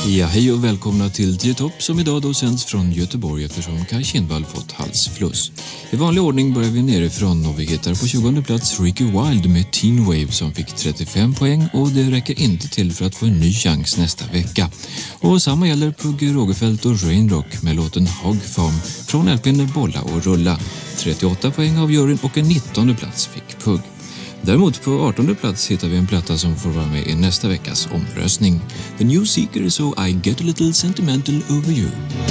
Ja, hej och välkomna till 10 Topp som idag då sänds från Göteborg eftersom Kaj Kindvall fått halsfluss. I vanlig ordning börjar vi nerifrån och vi hittar på 20:e plats Ricky Wilde med Teen Wave som fick 35 poäng och det räcker inte till för att få en ny chans nästa vecka. Och samma gäller Pugge Rogefeldt och Rainrock med låten Hog Farm från LP:n Bolla och Rulla. 38 poäng av juryn och en 19:e plats fick Pugg. Däremot på 18:e plats hittar vi en platta som får vara med i nästa veckas omröstning. The New Seekers och I Get a Little Sentimental Over You.